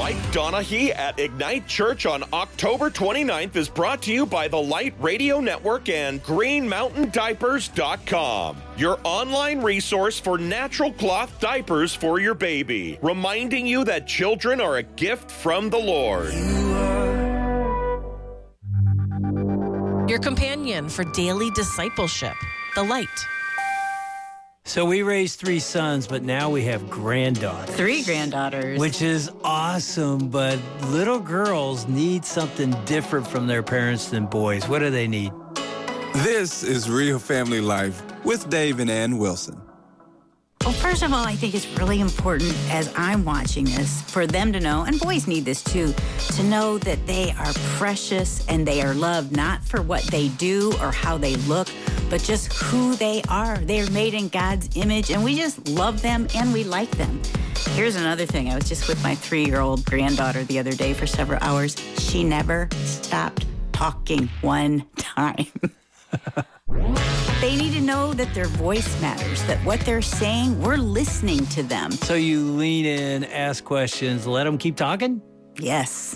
Mike Donahue at Ignite Church on October 29th is brought to you by the Light Radio Network and GreenMountainDiapers.com, your online resource for natural cloth diapers for your baby, reminding you that children are a gift from the Lord. Your companion for daily discipleship, the Light. So we raised 3 sons, but now we have granddaughters. 3 granddaughters. Which is awesome, but little girls need something different from their parents than boys. What do they need? This is Real Family Life with Dave and Ann Wilson. Well, first of all, I think it's really important as I'm watching this for them to know, and boys need this too, to know that they are precious and they are loved not for what they do or how they look, but just who they are. They are made in God's image, and we just love them and we like them. Here's another thing. I was just with my 3-year-old granddaughter the other day for several hours. She never stopped talking one time. They need to know that their voice matters, that what they're saying, we're listening to them. So you lean in, ask questions, let them keep talking? Yes.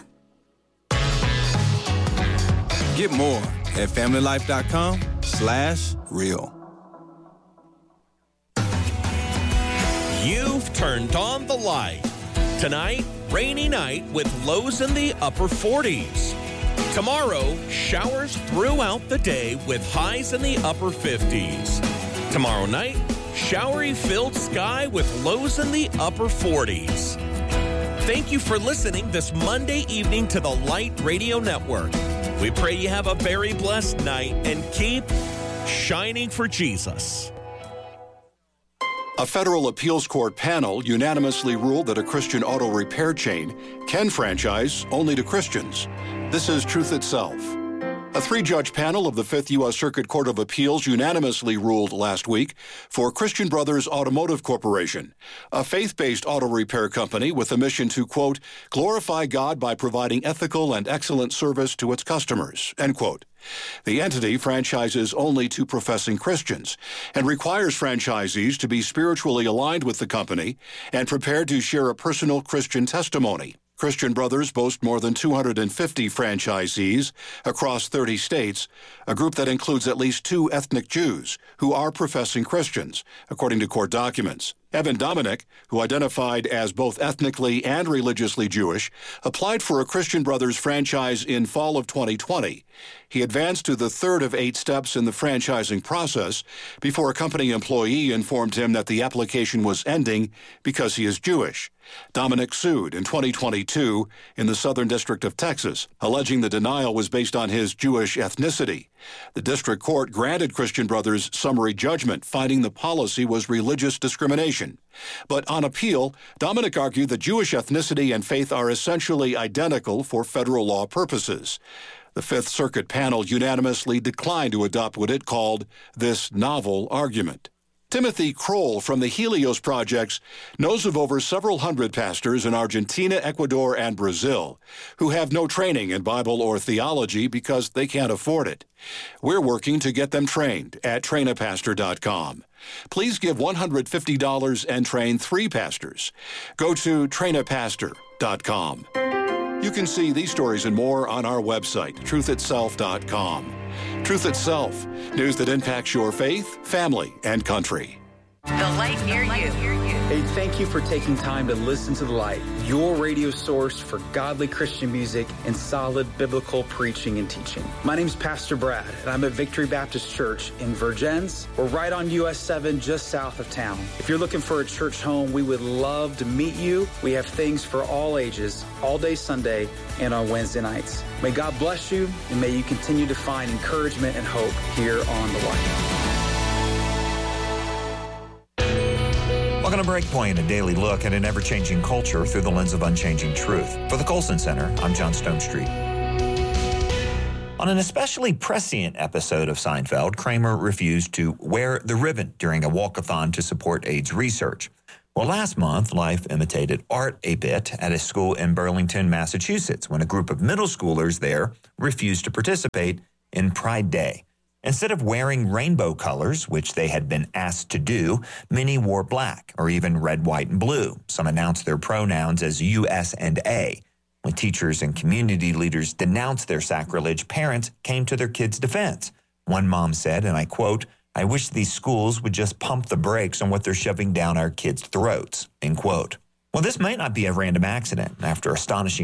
Get more at familylife.com/real. You've turned on the light. Tonight, rainy night with lows in the upper 40s. Tomorrow, showers throughout the day with highs in the upper 50s. Tomorrow night, showery filled sky with lows in the upper 40s. Thank you for listening this Monday evening to the Light Radio Network. We pray you have a very blessed night and keep shining for Jesus. A federal appeals court panel unanimously ruled that a Christian auto repair chain can franchise only to Christians. This is Truth Itself. A 3-judge panel of the 5th U.S. Circuit Court of Appeals unanimously ruled last week for Christian Brothers Automotive Corporation, a faith-based auto repair company with a mission to, quote, glorify God by providing ethical and excellent service to its customers, end quote. The entity franchises only to professing Christians and requires franchisees to be spiritually aligned with the company and prepared to share a personal Christian testimony. Christian Brothers boast more than 250 franchisees across 30 states, a group that includes at least 2 ethnic Jews who are professing Christians, according to court documents. Evan Dominic, who identified as both ethnically and religiously Jewish, applied for a Christian Brothers franchise in fall of 2020. He advanced to the 3rd of 8 steps in the franchising process before a company employee informed him that the application was ending because he is Jewish. Dominic sued in 2022 in the Southern District of Texas, alleging the denial was based on his Jewish ethnicity. The district court granted Christian Brothers summary judgment, finding the policy was religious discrimination. But on appeal, Dominic argued that Jewish ethnicity and faith are essentially identical for federal law purposes. The 5th Circuit panel unanimously declined to adopt what it called this novel argument. Timothy Kroll from the Helios Projects knows of over several hundred pastors in Argentina, Ecuador, and Brazil who have no training in Bible or theology because they can't afford it. We're working to get them trained at trainapastor.com. Please give $150 and train 3 pastors. Go to trainapastor.com. You can see these stories and more on our website, truthitself.com. Truth Itself, news that impacts your faith, family, and country. The Light near you. Hey, thank you for taking time to listen to The Light, your radio source for godly Christian music and solid biblical preaching and teaching. My name's Pastor Brad, and I'm at Victory Baptist Church in Vergennes. We're right on US 7, just south of town. If you're looking for a church home, we would love to meet you. We have things for all ages, all day Sunday and on Wednesday nights. May God bless you, and may you continue to find encouragement and hope here on The Light. Welcome to Breakpoint, a daily look at an ever-changing culture through the lens of unchanging truth. For the Colson Center, I'm John Stonestreet. On an especially prescient episode of Seinfeld, Kramer refused to wear the ribbon during a walkathon to support AIDS research. Well, last month, life imitated art a bit at a school in Burlington, Massachusetts, when a group of middle schoolers there refused to participate in Pride Day. Instead of wearing rainbow colors, which they had been asked to do, many wore black or even red, white, and blue. Some announced their pronouns as US and A. When teachers and community leaders denounced their sacrilege, parents came to their kids' defense. One mom said, and I quote, "I wish these schools would just pump the brakes on what they're shoving down our kids' throats," end quote. Well, this might not be a random accident. After astonishing